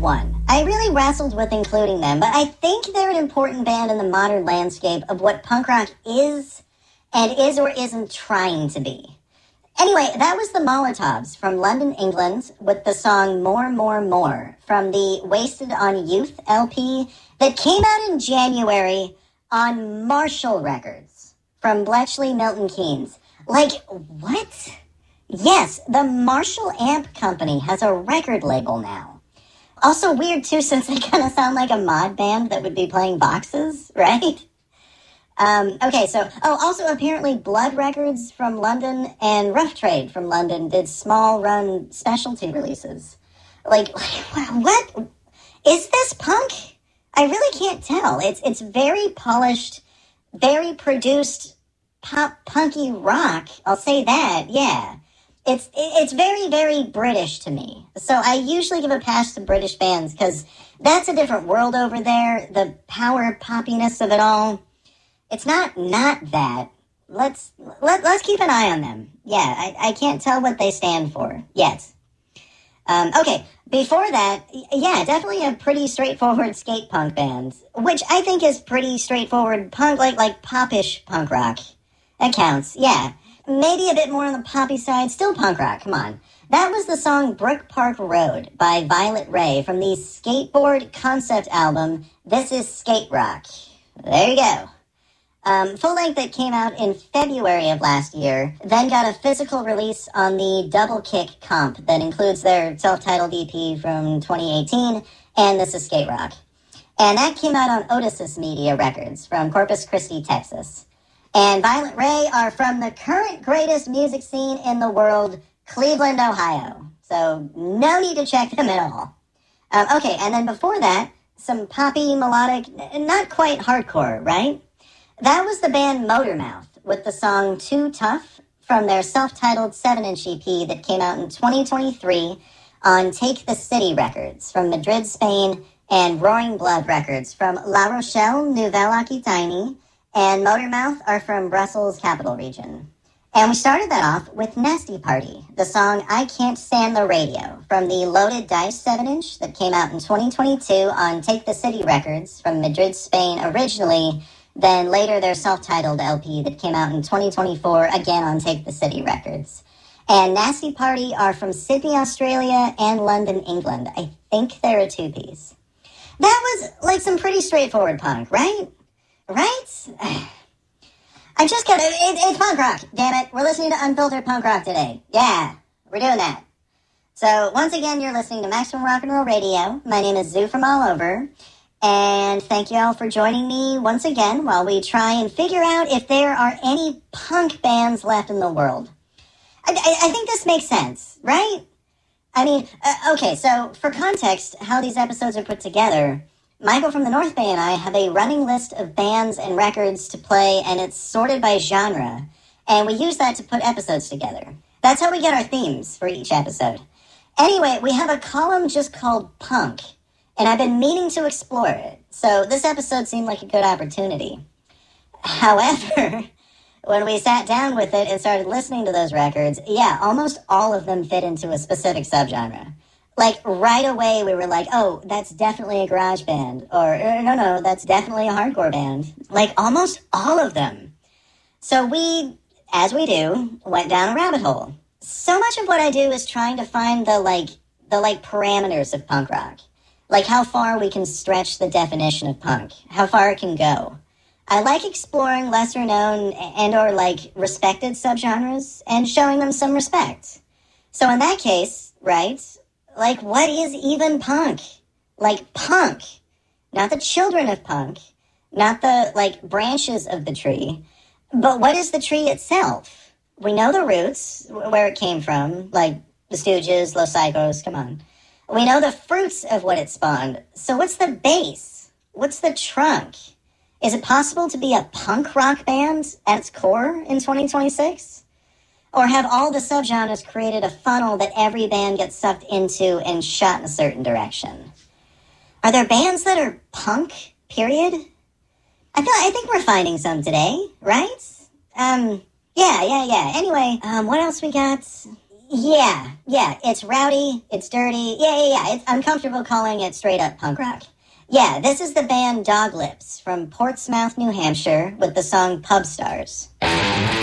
one. I really wrestled with including them, but I think they're an important band in the modern landscape of what punk rock is and is or isn't trying to be. Anyway, that was the Molotovs from London, England, with the song More, More, More from the Wasted on Youth LP that came out in January on Marshall Records from Bletchley Milton Keynes. Like, what? Yes, the Marshall Amp Company has a record label now. Also weird, too, since they kind of sound like a mod band that would be playing boxes, right? Also apparently Blood Records from London and Rough Trade from London did small run specialty releases. Like, what? Is this punk? I really can't tell. It's very polished, very produced pop punky rock. I'll say that, yeah. It's very, very British to me. So I usually give a pass to British bands because that's a different world over there. The power poppiness of it all. It's not that. Let's keep an eye on them. Yeah, I can't tell what they stand for yet. Okay, before that, yeah, definitely a pretty straightforward skate punk band, which I think is pretty straightforward punk, like popish punk rock. That counts, yeah. Maybe a bit more on the poppy side, still punk rock, come on. That was the song Brook Park Road by Violet Ray from the skateboard concept album, This Is Skate Rock. There you go. Full length that came out in February of last year, then got a physical release on the Double Kick comp that includes their self-titled EP from 2018 and This Is Skate Rock. And that came out on Otis Media Records from Corpus Christi, Texas. And Violet Ray are from the current greatest music scene in the world, Cleveland, Ohio. So no need to check them at all. Okay, and then before that, some poppy, melodic, not quite hardcore, right? That was the band Motormouth with the song Too Tough from their self-titled 7-inch EP that came out in 2023 on Take the City Records from Madrid, Spain, and Roaring Blood Records from La Rochelle, Nouvelle-Aquitaine, and Motormouth are from Brussels Capital Region. And we started that off with Nasty Party, the song I Can't Stand the Radio from the Loaded Dice 7-inch that came out in 2022 on Take the City Records from Madrid, Spain originally, then later their self-titled LP that came out in 2024, again on Take the City Records. And Nasty Party are from Sydney, Australia, and London, England. I think they're a two-piece. That was like some pretty straightforward punk, right? Right? I just got it's punk rock, damn it. We're listening to unfiltered punk rock today. Yeah, we're doing that. So once again, you're listening to Maximum Rock and Roll Radio. My name is Zoo from All Over. And thank you all for joining me once again while we try and figure out if there are any punk bands left in the world. I think this makes sense, right? I mean, okay, so for context, how these episodes are put together, Michael from the North Bay and I have a running list of bands and records to play, and it's sorted by genre, and we use that to put episodes together. That's how we get our themes for each episode. Anyway, we have a column just called Punk, and I've been meaning to explore it, so this episode seemed like a good opportunity. However, when we sat down with it and started listening to those records, yeah, almost all of them fit into a specific subgenre. Like, right away we were like, oh, that's definitely a garage band, or no, that's definitely a hardcore band. Like, almost all of them. So we, as we do, went down a rabbit hole. So much of what I do is trying to find the parameters of punk rock. Like how far we can stretch the definition of punk, how far it can go. I like exploring lesser known and or respected subgenres and showing them some respect. So in that case, right, what is even punk? Punk. Not the children of punk, not the branches of the tree, but what is the tree itself? We know the roots, where it came from, like the Stooges, Los Psychos, come on. We know the fruits of what it spawned. So what's the base? What's the trunk? Is it possible to be a punk rock band at its core in 2026? Or have all the subgenres created a funnel that every band gets sucked into and shot in a certain direction? Are there bands that are punk, period? I think we're finding some today, right? Yeah. Anyway, what else we got? Yeah, it's rowdy, it's dirty, I'm comfortable calling it straight up punk rock. Yeah, this is the band Dog Lips from Portsmouth, New Hampshire, with the song Pub Stars.